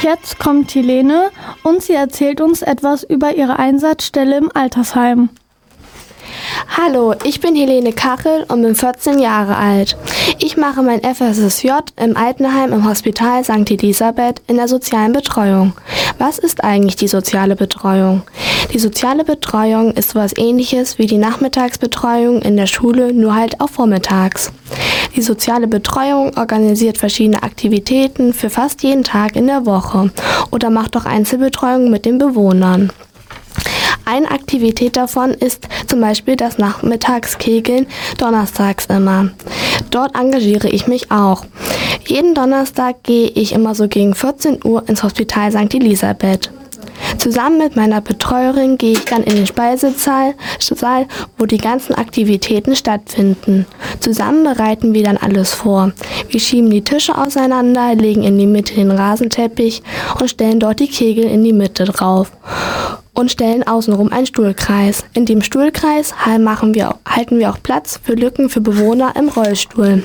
Jetzt kommt Helene und sie erzählt uns etwas über ihre Einsatzstelle im Altersheim. Hallo, ich bin Helene Kachel und bin 14 Jahre alt. Ich mache mein FSSJ im Altenheim im Hospital St. Elisabeth in der sozialen Betreuung. Was ist eigentlich die soziale Betreuung? Die soziale Betreuung ist sowas Ähnliches wie die Nachmittagsbetreuung in der Schule, nur halt auch vormittags. Die soziale Betreuung organisiert verschiedene Aktivitäten für fast jeden Tag in der Woche oder macht auch Einzelbetreuung mit den Bewohnern. Eine Aktivität davon ist zum Beispiel das Nachmittagskegeln, donnerstags immer. Dort engagiere ich mich auch. Jeden Donnerstag gehe ich immer so gegen 14 Uhr ins Hospital St. Elisabeth. Zusammen mit meiner Betreuerin gehe ich dann in den Speisesaal, wo die ganzen Aktivitäten stattfinden. Zusammen bereiten wir dann alles vor. Wir schieben die Tische auseinander, legen in die Mitte den Rasenteppich und stellen dort die Kegel in die Mitte drauf. Und stellen außenrum einen Stuhlkreis. In dem Stuhlkreis halten wir auch Platz für Lücken für Bewohner im Rollstuhl.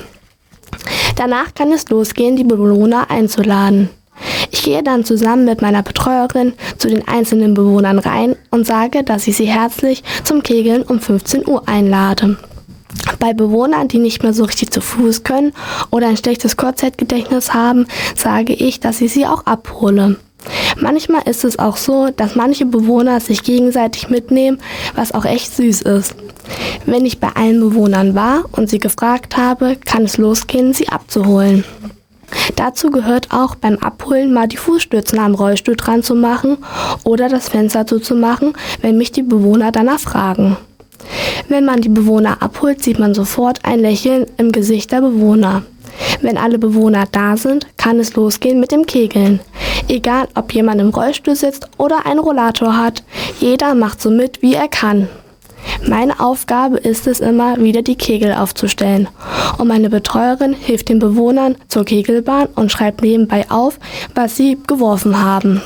Danach kann es losgehen, die Bewohner einzuladen. Ich gehe dann zusammen mit meiner Betreuerin zu den einzelnen Bewohnern rein und sage, dass ich sie herzlich zum Kegeln um 15 Uhr einlade. Bei Bewohnern, die nicht mehr so richtig zu Fuß können oder ein schlechtes Kurzzeitgedächtnis haben, sage ich, dass ich sie auch abhole. Manchmal ist es auch so, dass manche Bewohner sich gegenseitig mitnehmen, was auch echt süß ist. Wenn ich bei allen Bewohnern war und sie gefragt habe, kann es losgehen, sie abzuholen. Dazu gehört auch beim Abholen mal die Fußstützen am Rollstuhl dran zu machen oder das Fenster zuzumachen, wenn mich die Bewohner danach fragen. Wenn man die Bewohner abholt, sieht man sofort ein Lächeln im Gesicht der Bewohner. Wenn alle Bewohner da sind, kann es losgehen mit dem Kegeln. Egal, ob jemand im Rollstuhl sitzt oder einen Rollator hat, jeder macht so mit, wie er kann. Meine Aufgabe ist es immer, wieder die Kegel aufzustellen. Und meine Betreuerin hilft den Bewohnern zur Kegelbahn und schreibt nebenbei auf, was sie geworfen haben.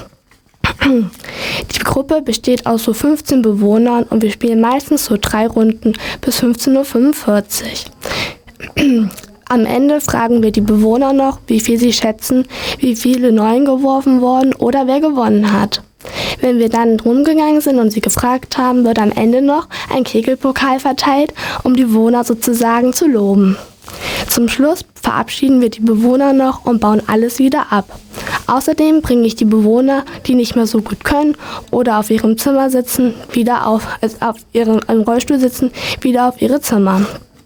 Die Gruppe besteht aus so 15 Bewohnern und wir spielen meistens so 3 Runden bis 15:45 Uhr. Am Ende fragen wir die Bewohner noch, wie viel sie schätzen, wie viele Neunen geworfen wurden oder wer gewonnen hat. Wenn wir dann rumgegangen sind und sie gefragt haben, wird am Ende noch ein Kegelpokal verteilt, um die Bewohner sozusagen zu loben. Zum Schluss verabschieden wir die Bewohner noch und bauen alles wieder ab. Außerdem bringe ich die Bewohner, die nicht mehr so gut können oder auf ihrem Zimmer sitzen, im Rollstuhl sitzen, wieder auf ihre Zimmer.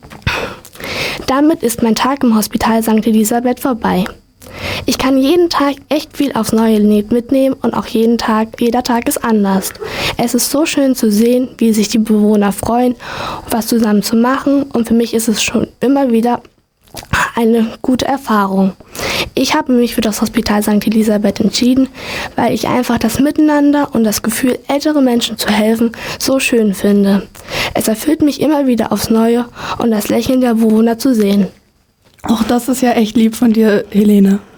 Damit ist mein Tag im Hospital St. Elisabeth vorbei. Ich kann jeden Tag echt viel aufs Neue mitnehmen und auch jeder Tag ist anders. Es ist so schön zu sehen, wie sich die Bewohner freuen, was zusammen zu machen und für mich ist es schon immer wieder eine gute Erfahrung. Ich habe mich für das Hospital St. Elisabeth entschieden, weil ich einfach das Miteinander und das Gefühl, ältere Menschen zu helfen, so schön finde. Es erfüllt mich immer wieder aufs Neue und das Lächeln der Bewohner zu sehen. Auch das ist ja echt lieb von dir, Helene.